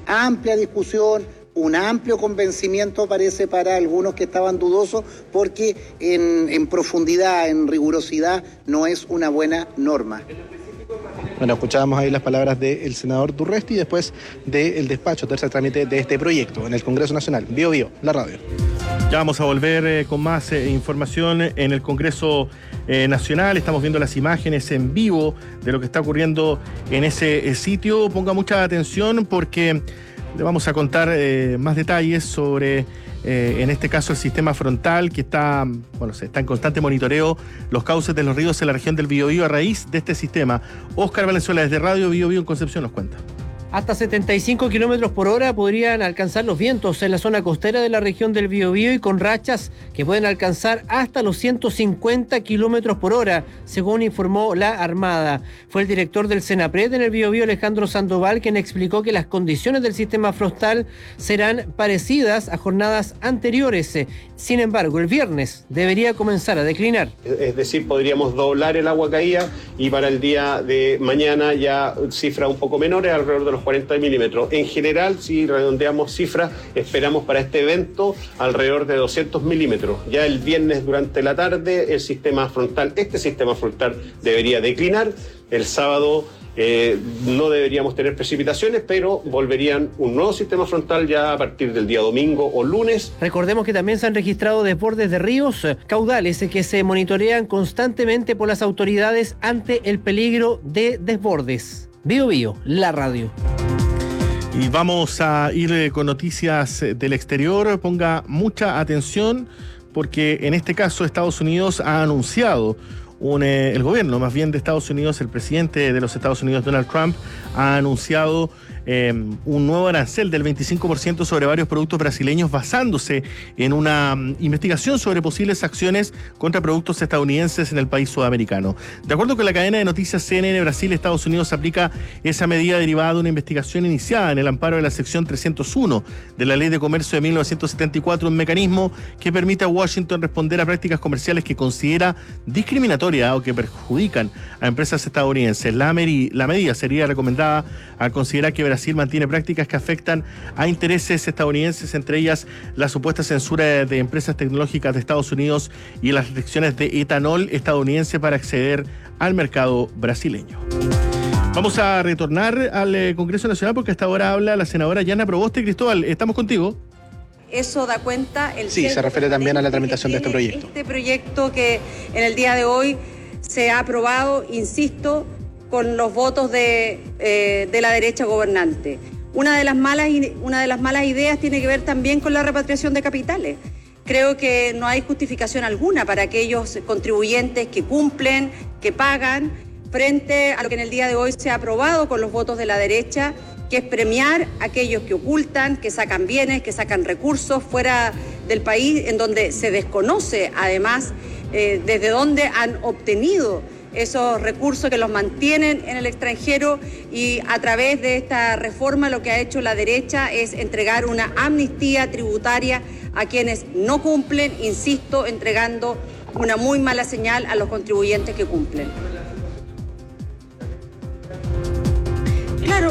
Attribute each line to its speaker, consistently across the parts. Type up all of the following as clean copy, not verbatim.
Speaker 1: amplia discusión, un amplio convencimiento parece para algunos que estaban dudosos, porque en profundidad, en rigurosidad, no es una buena norma.
Speaker 2: Bueno, escuchábamos ahí las palabras del senador Durresti y después del despacho, tercer trámite de este proyecto en el Congreso Nacional. Bio Bio, la radio.
Speaker 3: Ya vamos a volver con más información en el Congreso Nacional. Estamos viendo las imágenes en vivo de lo que está ocurriendo en ese sitio. Ponga mucha atención porque le vamos a contar más detalles sobre, en este caso, el sistema frontal que está en constante monitoreo los cauces de los ríos en la región del Biobío a raíz de este sistema. Óscar Valenzuela, desde Radio Biobío en Concepción, nos cuenta.
Speaker 4: Hasta 75 kilómetros por hora podrían alcanzar los vientos en la zona costera de la región del Biobío y con rachas que pueden alcanzar hasta los 150 kilómetros por hora, según informó la Armada. Fue el director del Senapred en el Biobío, Alejandro Sandoval, quien explicó que las condiciones del sistema frontal serán parecidas a jornadas anteriores. Sin embargo, el viernes debería comenzar a declinar.
Speaker 5: Es decir, podríamos doblar el agua caída y para el día de mañana ya cifras un poco menores, alrededor de los 40 milímetros. En general, si redondeamos cifras, esperamos para este evento alrededor de 200 milímetros. Ya el viernes durante la tarde, este sistema frontal debería declinar. El sábado no deberíamos tener precipitaciones, pero volverían un nuevo sistema frontal ya a partir del día domingo o lunes.
Speaker 4: Recordemos que también se han registrado desbordes de ríos, caudales que se monitorean constantemente por las autoridades ante el peligro de desbordes. Bio Bio, la radio.
Speaker 3: Y vamos a ir con noticias del exterior. Ponga mucha atención porque en este caso Estados Unidos ha anunciado el gobierno más bien de Estados Unidos, el presidente de los Estados Unidos, Donald Trump, ha anunciado un nuevo arancel del 25% sobre varios productos brasileños basándose en una investigación sobre posibles acciones contra productos estadounidenses en el país sudamericano. De acuerdo con la cadena de noticias CNN Brasil, Estados Unidos aplica esa medida derivada de una investigación iniciada en el amparo de la sección 301 de la Ley de Comercio de 1974, un mecanismo que permite a Washington responder a prácticas comerciales que considera discriminatorias o que perjudican a empresas estadounidenses. La medida sería recomendada al considerar que Brasil mantiene prácticas que afectan a intereses estadounidenses, entre ellas la supuesta censura de empresas tecnológicas de Estados Unidos y las restricciones de etanol estadounidense para acceder al mercado brasileño. Vamos a retornar al Congreso Nacional porque hasta ahora habla la senadora Yana Proboste. Cristóbal, estamos contigo.
Speaker 6: Eso da cuenta
Speaker 2: Sí, se refiere también a la tramitación de este proyecto.
Speaker 6: Este proyecto que en el día de hoy se ha aprobado, insisto, con los votos de la derecha gobernante. Una de las malas ideas tiene que ver también con la repatriación de capitales. Creo que no hay justificación alguna para aquellos contribuyentes que cumplen, que pagan, frente a lo que en el día de hoy se ha aprobado con los votos de la derecha, que es premiar a aquellos que ocultan, que sacan bienes, que sacan recursos fuera del país, en donde se desconoce además desde dónde han obtenido esos recursos que los mantienen en el extranjero, y a través de esta reforma lo que ha hecho la derecha es entregar una amnistía tributaria a quienes no cumplen, insisto, entregando una muy mala señal a los contribuyentes que cumplen. Claro.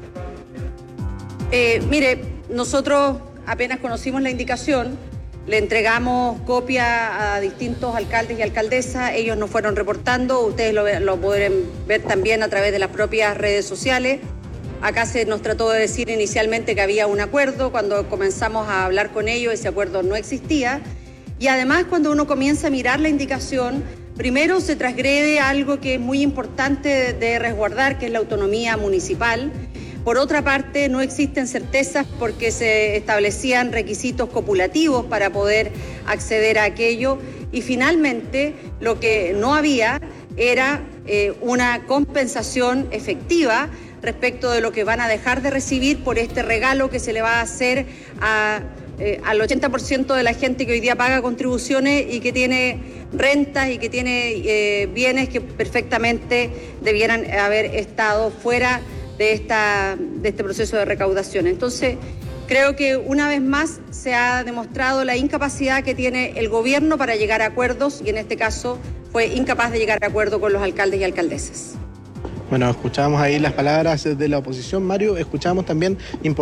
Speaker 6: Mire, nosotros apenas conocimos la indicación, le entregamos copia a distintos alcaldes y alcaldesas, ellos nos fueron reportando, ustedes lo podrán ver también a través de las propias redes sociales. Acá se nos trató de decir inicialmente que había un acuerdo, cuando comenzamos a hablar con ellos ese acuerdo no existía, y además cuando uno comienza a mirar la indicación, primero se transgrede algo que es muy importante de resguardar, que es la autonomía municipal. Por otra parte, no existen certezas porque se establecían requisitos copulativos para poder acceder a aquello. Y finalmente, lo que no había era una compensación efectiva respecto de lo que van a dejar de recibir por este regalo que se le va a hacer al 80% de la gente que hoy día paga contribuciones y que tiene rentas y que tiene bienes que perfectamente debieran haber estado fuera de este proceso de recaudación. Entonces, creo que una vez más se ha demostrado la incapacidad que tiene el gobierno para llegar a acuerdos, y en este caso fue incapaz de llegar a acuerdo con los alcaldes y alcaldesas.
Speaker 2: Bueno, escuchábamos ahí las palabras de la oposición, Mario, escuchábamos también